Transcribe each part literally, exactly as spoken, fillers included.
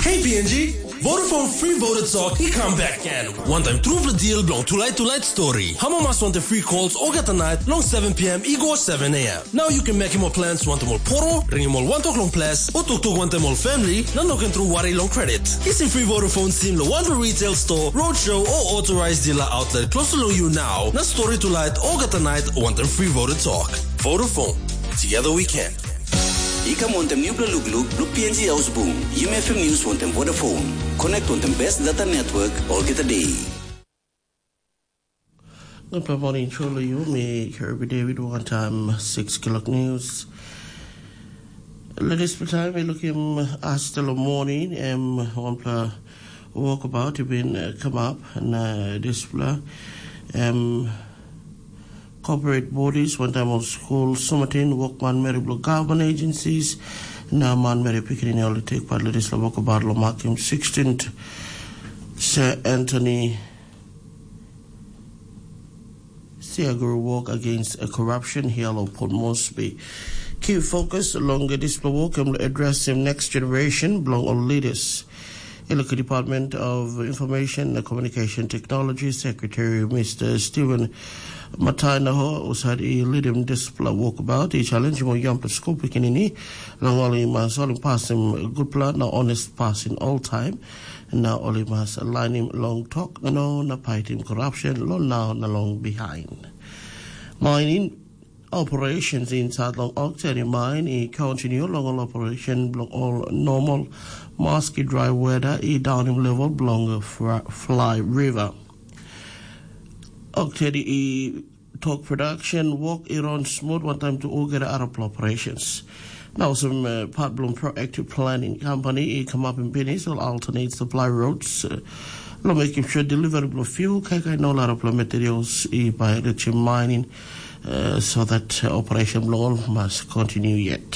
Hey P N G, Vodafone free voter talk, he come back again. One time through the deal belong to light to light story. How much want the free calls or get the night long seven p.m. Igor seven a.m. Now you can make him more plans, want them all poro, ring him all one talk long plus, or talk to want them all family, now looking through worry long credit. It's in free Vodafone SIM, the one retail store, roadshow or authorized dealer outlet close to you now. Now story to light or get the night or want them free voter talk. Vodafone, together we can. Ika montem new blue look blue P N G house boom. U M F M News montem Vodafone. Connect on the best data network all get a day. Good morning, truly you me Kirby David one time six o'clock news. Ladies time we look him hasta the morning um one per walk about you been uh, come up and uh, display um corporate bodies, one time on school, Somerton, Walkman, Mary Blue government agencies, now man Mary Pickering only take part of this walk about Lomakim sixteenth, Sir Anthony Siaguru walk against a corruption here on Port Moresby. Key focus along this walk and address him next generation, belong all leaders. In the Department of Information and Communication Technology Secretary Mister Stephen Matanaho was had a leading display walkabout. He challenged more young school picking long only must only pass him good plan, now honest passing all time. And now only must align him long talk, no, no fight him corruption, long now, no long behind. Mining operations inside Long Octane mine, he continue long all operation, long all normal, masky dry weather, he down him level, belong Fly River. Octane, he talk production, walk Iran smooth, one time to all get out of operations. Now some uh, part blown proactive planning company, he come up in business, will alternate supply routes, uh, making sure deliverable fuel, kaka no lot of materials, he by rich mining. Uh, so that uh, Operation Blow must continue yet.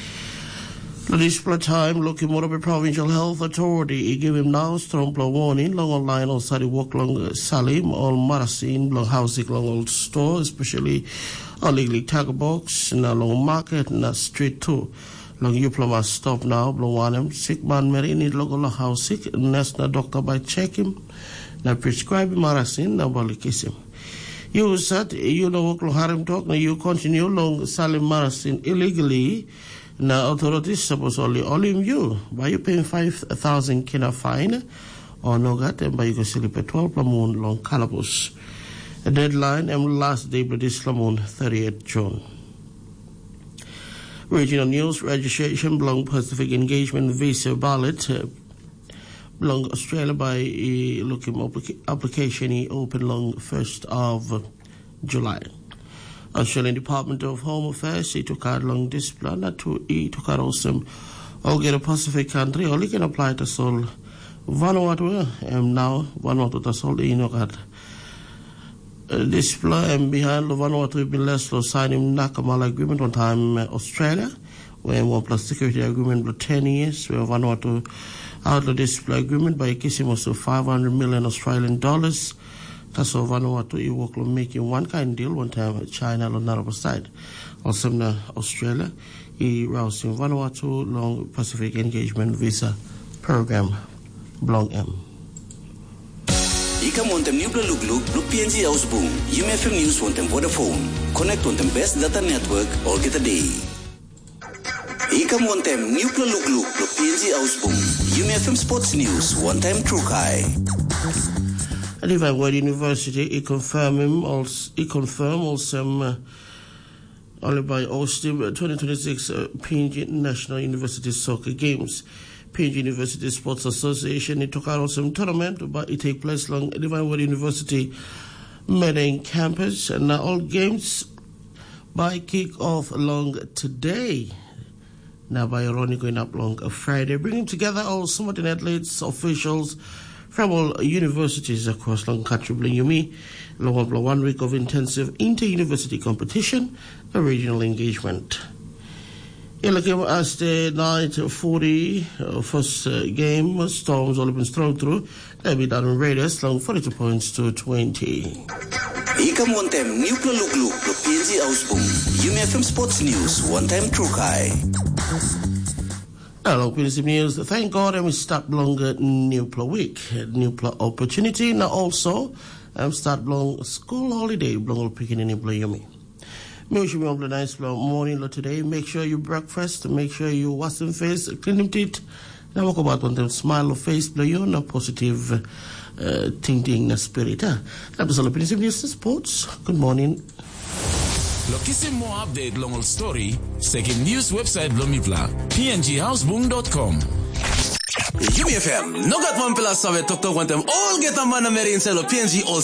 The display time, looking more of a provincial health authority, he gave him now strong blow warning, long online on Sadi walk long uh, Salim, all Marasin, long housing, long old store, especially on legally tag box, now long market, now street too. Long Uplama stop now, blow one him, sick man, Mary, need local house sick, national doctor by check him, now prescribe Marasin, now bali kiss him. You said you know Harim talk now you continue long Salim Marasin illegally. Now authorities suppose only only you by you paying five thousand kina fine or no got and by you go sleep at twelve moon long calabus. A deadline and last day but this moon thirtieth June. Regional news registration belong Pacific Engagement Visa ballot. Uh, Long Australia by uh, looking application he opened long first of July. Australian Department of Home Affairs he took out long display not to he took out also all get a Pacific country only can apply to sol Vanuatu and now Vanuatu to sol you know got display and behind the Vanuatu been less for signing Nakamala agreement on time uh, Australia where one plus security agreement for ten years where Vanuatu out of display agreement by kissing also five hundred million Australian dollars. That's all Vanuatu you work on making one kind of deal one time at China on another side. Also in Australia, he rousing Vanuatu long Pacific Engagement Visa Program, Blong M. Ika montem new blue look blue P N G house boom. U M F M News montem Vodafone. Connect on the best data network all get a day. Ika montem new blue look blue P N G house boom. U M F M Sports News, one time true high. Divine Word University, he confirmed him also, he confirmed also uh, only by Austin twenty twenty-six uh, P N G National University Soccer Games. P N G University Sports Association, it took out some tournament, but it take place along Divine Word University main campus, and now all games by kick off along today. Now by Ronnie going up long a Friday, bringing together all Somerton athletes, officials from all universities across long country, bring you me, long one week of intensive inter-university competition, a regional engagement. Here looking at the nine forty uh, first uh, game, Storms all been thrown through. They'll be done in Raiders, long forty-two points to twenty. Ika montem new blue look look P N G house boom. U M F M Sports News, one time true high. Hello, P C News. Thank God and we start longer Nupla week, Nupla opportunity. Now also, um, start long school holiday, long picking in Nupla yummy. Make sure you have a nice morning today. Make sure you breakfast. Make sure you wash your face, clean your teeth. Now walk about one time, smile of face, play you on a positive uh, thinking na spirit. That was all the P C News Sports. Good morning. Lokisi more update long old story. Second news website Blomipla. P N G house boom dot com. U B F M. No got one pila sabe tok tok one time. All get a man a meri inside of P N G all